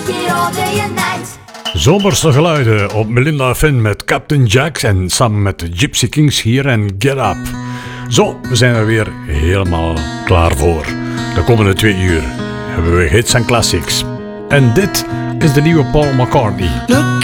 Zomerse geluiden op Melinda Finn met Captain Jacks en samen met de Gypsy Kings hier en Get Up. Zo, we zijn er weer helemaal klaar voor. De komende 2 uur hebben we hits en classics. En dit is de nieuwe Paul McCartney.